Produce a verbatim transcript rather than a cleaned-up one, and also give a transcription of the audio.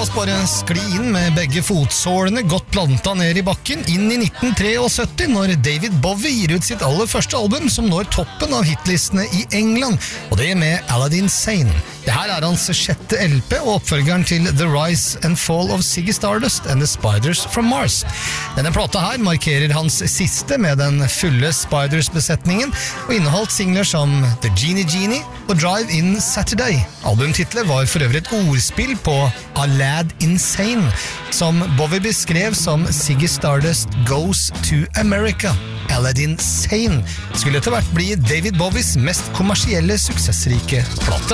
oss bare skli inn med begge fotsålene godt planta ned i bakken inn i nitten syttitre, når David Bowie gir ut sitt aller første album som når toppen av hitlistene i England, og det med Aladdin Sane. Det her er hans sjette L P og oppfølgeren til The Rise and Fall of Ziggy Stardust and the Spiders from Mars. Denne plata her markerer hans siste med den fulle Spiders-besetningen og inneholdt singler som The Genie Genie og Drive In Saturday. Albumtitlet var for øvrig et ordspill på A Lad Insane, som Bowie beskrev som Ziggy Stardust Goes to America. Aladdin Sane skulle etter hvert bli David Bowies mest kommersielle suksessrike plate.